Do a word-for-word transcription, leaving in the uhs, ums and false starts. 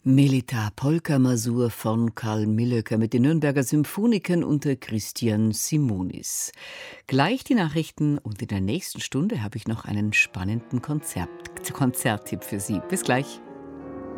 Melita Polka Masur von Karl Millöcker mit den Nürnberger Symphonikern unter Christian Simonis. Gleich die Nachrichten und in der nächsten Stunde habe ich noch einen spannenden Konzert, Konzerttipp für Sie. Bis gleich.